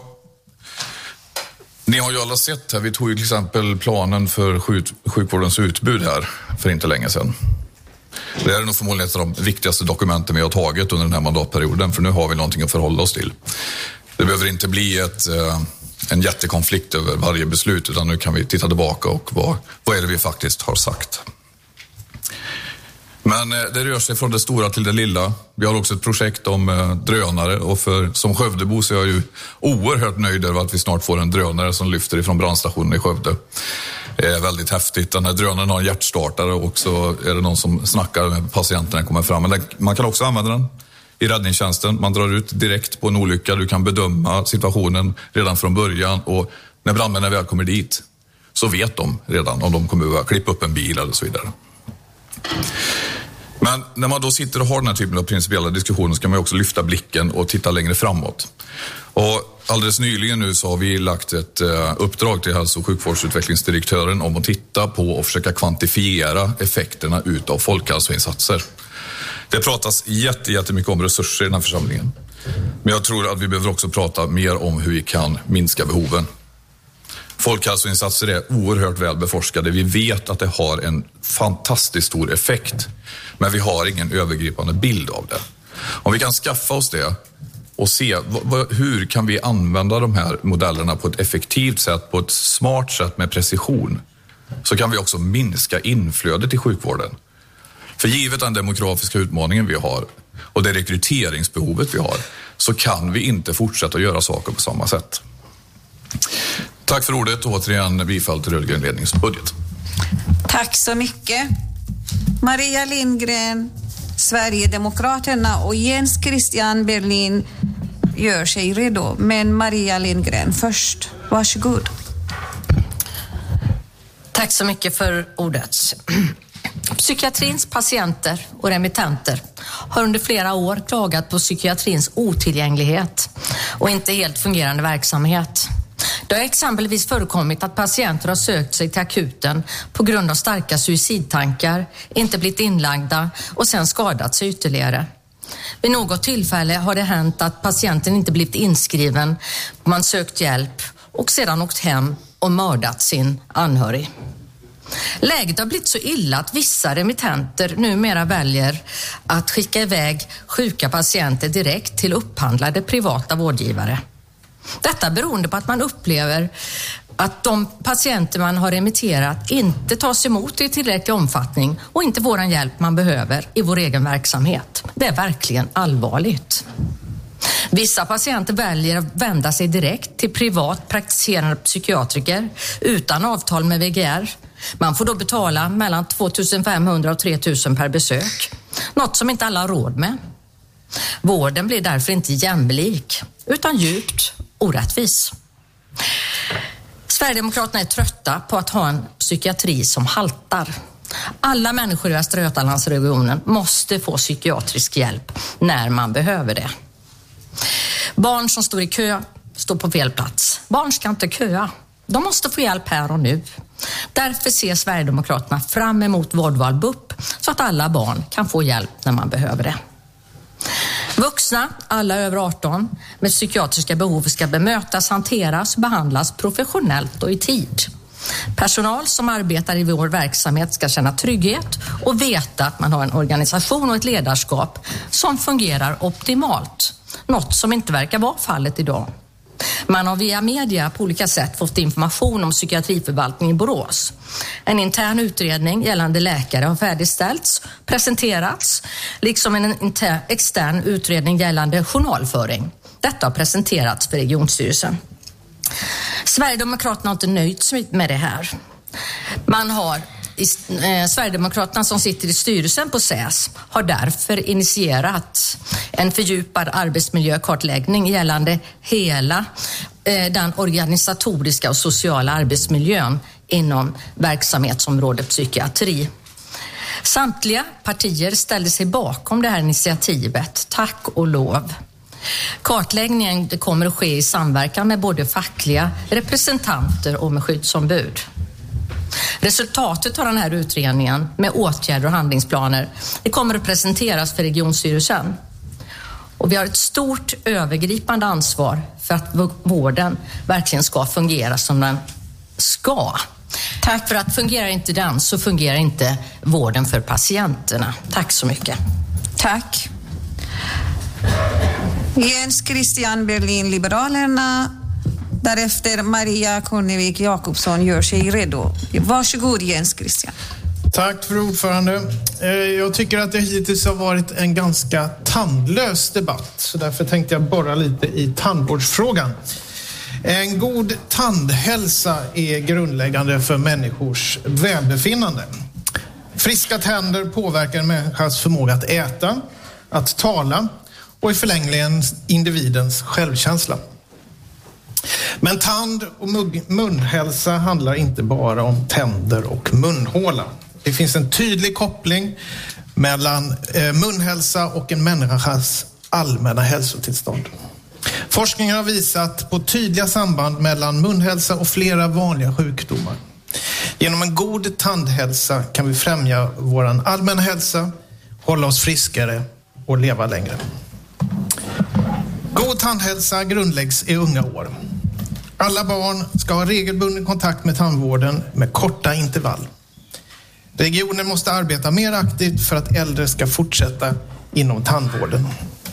ni har ju alla sett här, vi tog ju till exempel planen för sjuk- sjukvårdens utbud här för inte länge sedan. Det är nog förmodligen ett av de viktigaste dokumenten vi har tagit under den här mandatperioden, för nu har vi någonting att förhålla oss till. Det behöver inte bli ett, en jättekonflikt över varje beslut, utan nu kan vi titta tillbaka och vad, vad är det vi faktiskt har sagt. Men det rör sig från det stora till det lilla. Vi har också ett projekt om drönare, och för, som Skövdebo så är jag ju oerhört nöjd över att vi snart får en drönare som lyfter ifrån brandstationen i Skövde. Det är väldigt häftigt. Den här drönaren har en hjärtstartare, och så är det någon som snackar med patienten när den kommer fram. Men den, man kan också använda den i räddningstjänsten. Man drar ut direkt på en olycka. Du kan bedöma situationen redan från början, och när brandmännen väl kommer dit så vet de redan om de kommer att klippa upp en bil eller så vidare. Men när man då sitter och har den här typen av principiella diskussioner, ska man också lyfta blicken och titta längre framåt. Och alldeles nyligen nu så har vi lagt ett uh, uppdrag till hälso- och sjukvårdsutvecklingsdirektören om att titta på och försöka kvantifiera effekterna utav folkhälsoinsatser. Det pratas jätte, jättemycket om resurser i den här församlingen. Men jag tror att vi behöver också prata mer om hur vi kan minska behoven. Folkhälsoinsatser är oerhört väl beforskade. Vi vet att det har en fantastiskt stor effekt. Men vi har ingen övergripande bild av det. Om vi kan skaffa oss det och se hur kan vi använda de här modellerna på ett effektivt sätt, på ett smart sätt med precision, så kan vi också minska inflödet i sjukvården. För givet den demografiska utmaningen vi har och det rekryteringsbehovet vi har, så kan vi inte fortsätta göra saker på samma sätt. Tack för ordet och återigen bifall till rödgrön ledningsbudget. Tack så mycket. Maria Lindgren, Sverigedemokraterna, och Jens Christian Berlin gör sig redo. Men Maria Lindgren först. Varsågod. Tack så mycket för ordet. Psykiatrins patienter och remittenter har under flera år klagat på psykiatrins otillgänglighet och inte helt fungerande verksamhet. Det har exempelvis förekommit att patienter har sökt sig till akuten på grund av starka suicidtankar, inte blivit inlagda och sen skadat sig ytterligare. Vid något tillfälle har det hänt att patienten inte blivit inskriven, man sökt hjälp och sedan åkt hem och mördat sin anhörig. Läget har blivit så illa att vissa remittenter numera väljer att skicka iväg sjuka patienter direkt till upphandlade privata vårdgivare. Detta beroende på att man upplever att de patienter man har remitterat inte tas emot i tillräcklig omfattning och inte får den hjälp man behöver i vår egen verksamhet. Det är verkligen allvarligt. Vissa patienter väljer att vända sig direkt till privat praktiserande psykiatriker utan avtal med V G R. Man får då betala mellan två tusen femhundra och tre tusen per besök. Något som inte alla har råd med. Vården blir därför inte jämlik utan djupt orättvis. Sverigedemokraterna är trötta på att ha en psykiatri som haltar. Alla människor i Västra Götalandsregionen måste få psykiatrisk hjälp när man behöver det. Barn som står i kö står på fel plats. Barn ska inte köa. De måste få hjälp här och nu. Därför ser Sverigedemokraterna fram emot vårdval B U P så att alla barn kan få hjälp när man behöver det. Vuxna, alla över arton, med psykiatriska behov ska bemötas, hanteras och behandlas professionellt och i tid. Personal som arbetar i vår verksamhet ska känna trygghet och veta att man har en organisation och ett ledarskap som fungerar optimalt. Något som inte verkar vara fallet idag. Man har via media på olika sätt fått information om psykiatriförvaltningen i Borås. En intern utredning gällande läkare har färdigställts, presenterats, liksom en inter- extern utredning gällande journalföring. Detta har presenterats för regionstyrelsen. Sverigedemokraterna har inte nöjt sig med det här. Man har I, eh, Sverigedemokraterna som sitter i styrelsen på S Ä S har därför initierat en fördjupad arbetsmiljökartläggning gällande hela eh, den organisatoriska och sociala arbetsmiljön inom verksamhetsområdet psykiatri. Samtliga partier ställde sig bakom det här initiativet, tack och lov. Kartläggningen kommer att ske i samverkan med både fackliga representanter och med skyddsombud. Resultatet av den här utredningen med åtgärder och handlingsplaner det kommer att presenteras för regionstyrelsen. Och vi har ett stort övergripande ansvar för att vården verkligen ska fungera som den ska. Tack. För att fungerar inte den så fungerar inte vården för patienterna. Tack så mycket. Tack. Jens Christian Berlin, Liberalerna. Därefter Maria Kornevik Jakobsson gör sig redo. Varsågod Jens Christian. Tack för ordförande. Jag tycker att det hittills har varit en ganska tandlös debatt. Så därför tänkte jag borra lite i tandvårdsfrågan. En god tandhälsa är grundläggande för människors välbefinnande. Friska tänder påverkar en människas förmåga att äta, att tala och i förlängningen individens självkänsla. Men tand- och munhälsa handlar inte bara om tänder och munhåla. Det finns en tydlig koppling mellan eh, munhälsa och en människas allmänna hälsotillstånd. Forskningen har visat på tydliga samband mellan munhälsa och flera vanliga sjukdomar. Genom en god tandhälsa kan vi främja vår allmänna hälsa hålla oss friskare och leva längre. God tandhälsa grundläggs i unga år. Alla barn ska ha regelbunden kontakt med tandvården med korta intervall. Regionen måste arbeta mer aktivt för att äldre ska fortsätta inom tandvården.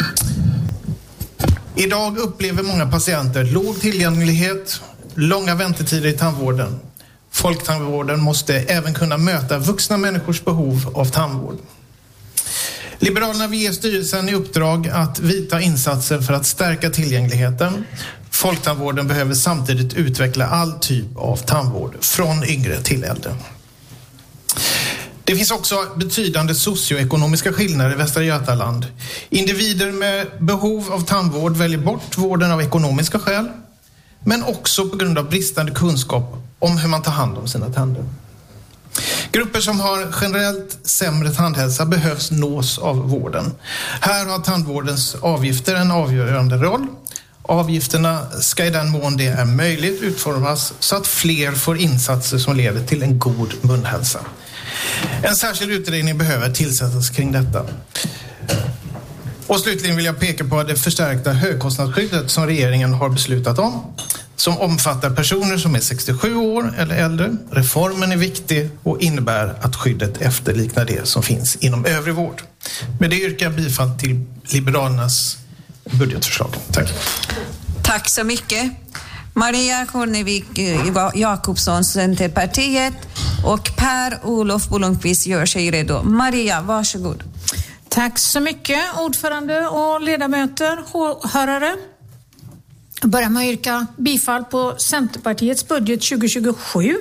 Idag upplever många patienter låg tillgänglighet, långa väntetider i tandvården. Folktandvården måste även kunna möta vuxna människors behov av tandvård. Liberalerna vill ge styrelsen i uppdrag att vidta insatser för att stärka tillgängligheten. Folktandvården behöver samtidigt utveckla all typ av tandvård, från yngre till äldre. Det finns också betydande socioekonomiska skillnader i Västra Götaland. Individer med behov av tandvård väljer bort vården av ekonomiska skäl, men också på grund av bristande kunskap om hur man tar hand om sina tänder. Grupper som har generellt sämre tandhälsa behövs nås av vården. Här har tandvårdens avgifter en avgörande roll. Avgifterna ska i den mån det är möjligt utformas så att fler får insatser som leder till en god munhälsa. En särskild utredning behöver tillsättas kring detta. Och slutligen vill jag peka på det förstärkta högkostnadsskyddet som regeringen har beslutat om, som omfattar personer som är sextiosju år eller äldre. Reformen är viktig och innebär att skyddet efterliknar det som finns inom övrig vård. Med det yrkar jag bifall till Liberalernas budgetförslag. Tack. Tack så mycket. Maria Kornevik Jakobsson, Centerpartiet, och Per-Olof Bolundqvist gör sig redo. Maria, varsågod. Tack så mycket, ordförande och ledamöter, åhörare. Jag börjar med att yrka bifall på Centerpartiets budget tjugo tjugosju.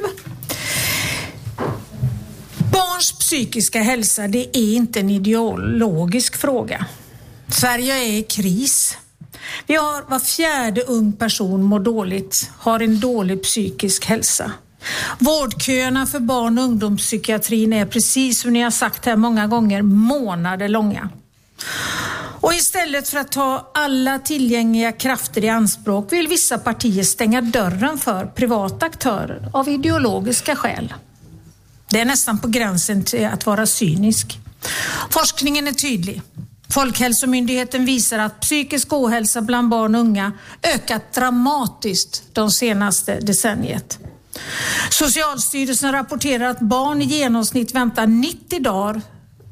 Barns psykiska hälsa, det är inte en ideologisk fråga. Sverige är i kris. Vi har var fjärde ung person mår dåligt, har en dålig psykisk hälsa. Vårdköerna för barn- och ungdomspsykiatrin är, precis som ni har sagt här många gånger, månader långa. Och istället för att ta alla tillgängliga krafter i anspråk vill vissa partier stänga dörren för privata aktörer av ideologiska skäl. Det är nästan på gränsen till att vara cynisk. Forskningen är tydlig. Folkhälsomyndigheten visar att psykisk ohälsa bland barn och unga ökat dramatiskt de senaste decenniet. Socialstyrelsen rapporterar att barn i genomsnitt väntar nittio dagar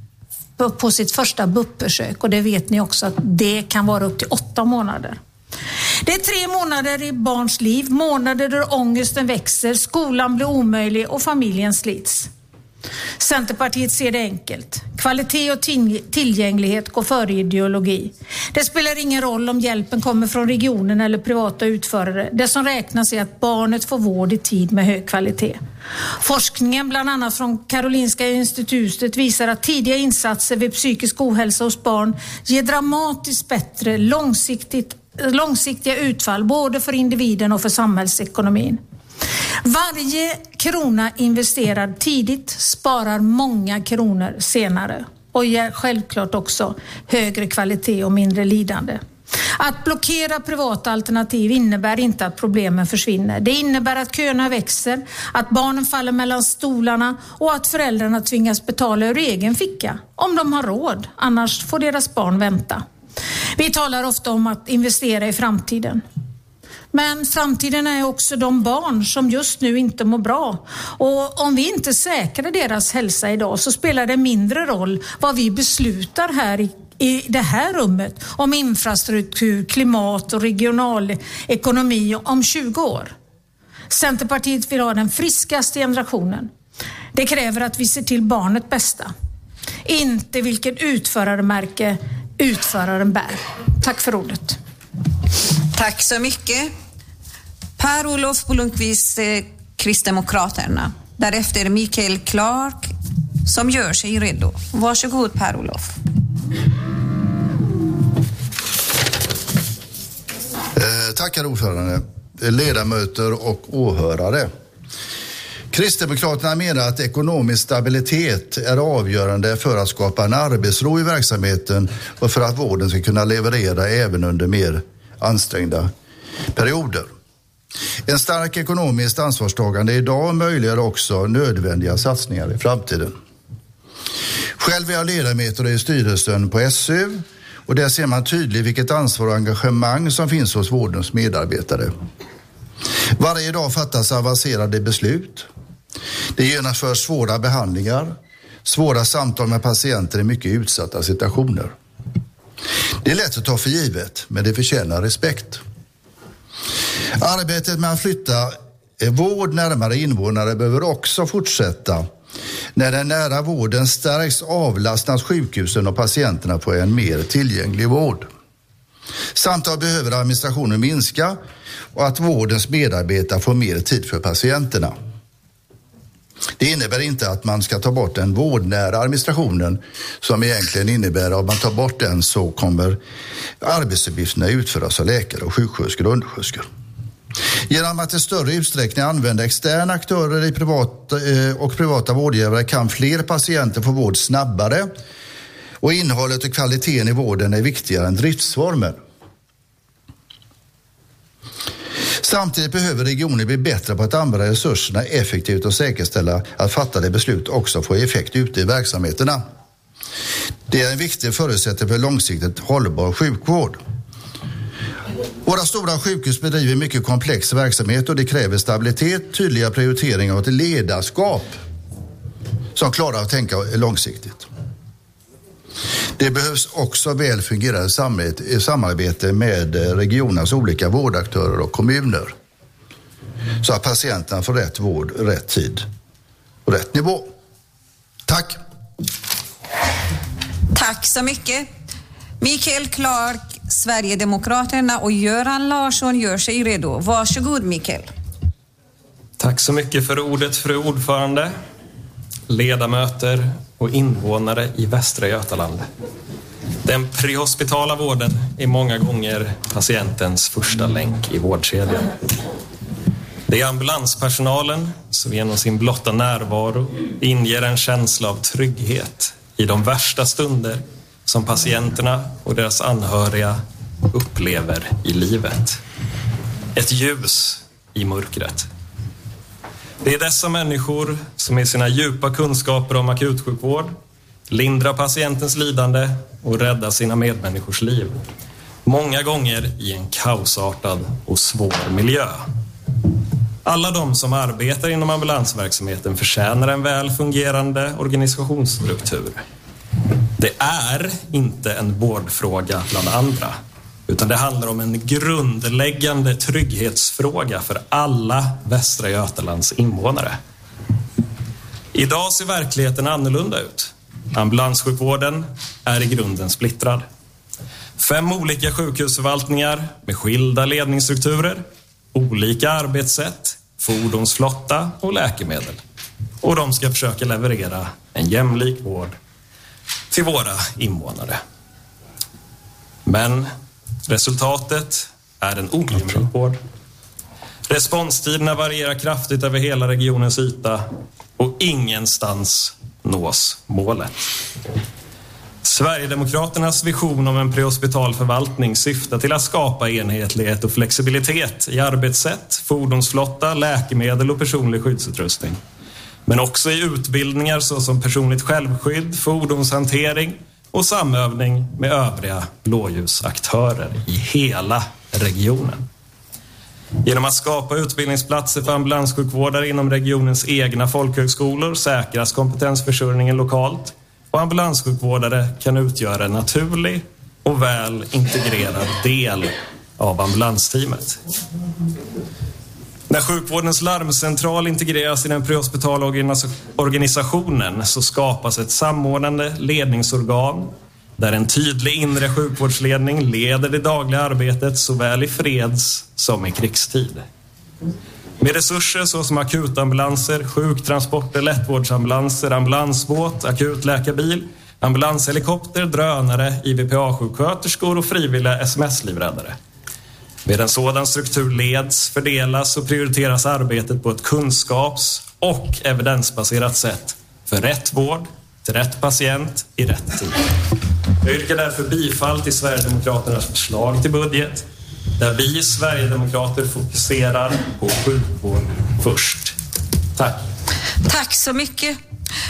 på sitt första B U P-besök, och det vet ni också att det kan vara upp till åtta månader. Det är tre månader i barns liv, månader där ångesten växer, skolan blir omöjlig och familjen slits. Centerpartiet ser det enkelt. Kvalitet och tillgänglighet går före ideologi. Det spelar ingen roll om hjälpen kommer från regionen eller privata utförare. Det som räknas är att barnet får vård i tid med hög kvalitet. Forskningen, bland annat från Karolinska institutet, visar att tidiga insatser vid psykisk ohälsa hos barn ger dramatiskt bättre långsiktigt, långsiktiga utfall både för individen och för samhällsekonomin. Varje krona investerad tidigt sparar många kronor senare och ger självklart också högre kvalitet och mindre lidande. Att blockera privata alternativ innebär inte att problemen försvinner. Det innebär att köerna växer, att barnen faller mellan stolarna och att föräldrarna tvingas betala ur egen ficka om de har råd, annars får deras barn vänta. Vi talar ofta om att investera i framtiden. Men framtiden är också de barn som just nu inte mår bra. Och om vi inte säkrar deras hälsa idag så spelar det mindre roll vad vi beslutar här i, i det här rummet om infrastruktur, klimat och regional ekonomi om tjugo år. Centerpartiet vill ha den friskaste generationen. Det kräver att vi ser till barnet bästa. Inte vilken utförarmärke utföraren bär. Tack för ordet. Tack så mycket. Per-Olof Bolundqvist, Kristdemokraterna. Därefter Mikael Clark som gör sig redo. Varsågod Per-Olof. Eh, tackar ordförande, ledamöter och åhörare. Kristdemokraterna menar att ekonomisk stabilitet är avgörande för att skapa en arbetsro i verksamheten och för att vården ska kunna leverera även under mer ansträngda perioder. En stark ekonomiskt ansvarstagande idag möjliggör också nödvändiga satsningar i framtiden. Själv är jag ledamot i styrelsen på S U och där ser man tydligt vilket ansvar och engagemang som finns hos vårdens medarbetare. Varje dag fattas avancerade beslut. Det genomförs svåra behandlingar, svåra samtal med patienter i mycket utsatta situationer. Det är lätt att ta för givet, men det förtjänar respekt. Arbetet med att flytta vård närmare invånare behöver också fortsätta. När den nära vården stärks avlastas sjukhusen och patienterna får en mer tillgänglig vård. Samtidigt behöver administrationen minska och att vårdens medarbetare får mer tid för patienterna. Det innebär inte att man ska ta bort den vårdnära administrationen som egentligen innebär att om man tar bort den så kommer arbetsuppgifterna utföras av läkare och sjuksköterskor och undersköterskor. Genom att i större utsträckning använda externa aktörer i privat, och privata vårdgivare kan fler patienter få vård snabbare och innehållet och kvaliteten i vården är viktigare än driftsformen. Samtidigt behöver regioner bli bättre på att använda resurserna effektivt och säkerställa att fattade beslut också får effekt ute i verksamheterna. Det är en viktig förutsättning för långsiktigt hållbar sjukvård. Våra stora sjukhus bedriver mycket komplex verksamhet och det kräver stabilitet, tydliga prioriteringar och ett ledarskap som klarar att tänka långsiktigt. Det behövs också väl fungerande samarbete med regionernas olika vårdaktörer och kommuner så att patienterna får rätt vård, rätt tid och rätt nivå. Tack! Tack så mycket. Mikael Clark, Sverigedemokraterna och Göran Larsson gör sig redo. Varsågod Mikael. Tack så mycket för ordet, fru ordförande, ledamöter och invånare i Västra Götaland. Den prehospitala vården är många gånger patientens första länk i vårdkedjan. Det är ambulanspersonalen som genom sin blotta närvaro inger en känsla av trygghet i de värsta stunder som patienterna och deras anhöriga upplever i livet. Ett ljus i mörkret. Det är dessa människor som med sina djupa kunskaper om akutsjukvård lindrar patientens lidande och räddar sina medmänniskors liv. Många gånger i en kaosartad och svår miljö. Alla de som arbetar inom ambulansverksamheten förtjänar en väl fungerande organisationsstruktur. Det är inte en vårdfråga bland andra, utan det handlar om en grundläggande trygghetsfråga för alla Västra Götalands invånare. Idag ser verkligheten annorlunda ut. Ambulanssjukvården är i grunden splittrad. Fem olika sjukhusförvaltningar med skilda ledningsstrukturer, olika arbetssätt, fordonsflotta och läkemedel. Och de ska försöka leverera en jämlik vård till våra invånare. Men resultatet är en ojämlik vård. Responstiderna varierar kraftigt över hela regionens yta och ingenstans nås målet. Sverigedemokraternas vision om en prehospital förvaltning syftar till att skapa enhetlighet och flexibilitet i arbetssätt, fordonsflotta, läkemedel och personlig skyddsutrustning. Men också i utbildningar såsom personligt självskydd, fordonshantering och samövning med övriga blåljusaktörer i hela regionen. Genom att skapa utbildningsplatser för ambulanssjukvårdare inom regionens egna folkhögskolor säkras kompetensförsörjningen lokalt och ambulanssjukvårdare kan utgöra en naturlig och väl integrerad del av ambulansteamet. När sjukvårdens larmcentral integreras i den prehospitala organisationen så skapas ett samordnande ledningsorgan där en tydlig inre sjukvårdsledning leder det dagliga arbetet såväl i freds som i krigstid. Med resurser såsom akutambulanser, sjuktransporter, lättvårdsambulanser, ambulansbåt, akutläkarbil, ambulanshelikopter, drönare, I V P A-sjuksköterskor och frivilliga S M S-livräddare. Med en sådan struktur leds, fördelas och prioriteras arbetet på ett kunskaps- och evidensbaserat sätt för rätt vård till rätt patient i rätt tid. Jag yrkar därför bifall till Sverigedemokraternas förslag till budget där vi Sverigedemokrater fokuserar på sjukvård först. Tack. Tack så mycket.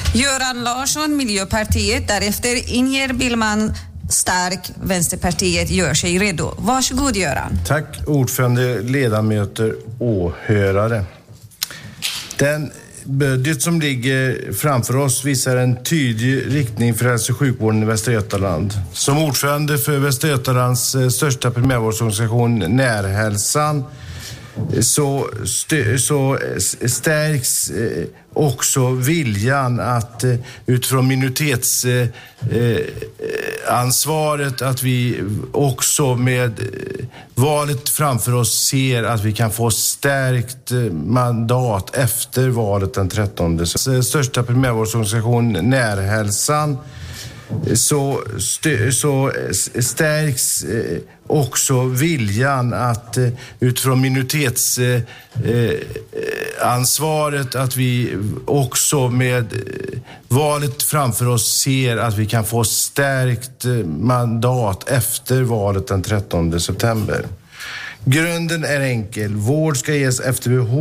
Göran Larsson, Miljöpartiet, därefter Inger Billman Stark, Vänsterpartiet, gör sig redo. Varsågod Göran. Tack ordförande, ledamöter, åhörare. Den budget som ligger framför oss visar en tydlig riktning för hälso- och sjukvården i Västra Götaland. Som ordförande för Västra Götalands största primärvårdsorganisation Närhälsan så, st- så stärks eh, också viljan att eh, utifrån minoritetsansvaret eh, att vi också med eh, valet framför oss ser att vi kan få stärkt eh, mandat efter valet den trettonde. Så, största primärvårdsorganisation Närhälsan så, st- så stärks eh, också viljan att eh, utifrån minoritetsansvaret eh, att vi också med eh, valet framför oss ser att vi kan få stärkt eh, mandat efter valet den trettonde september. Grunden är enkel. Vård ska ges efter behov.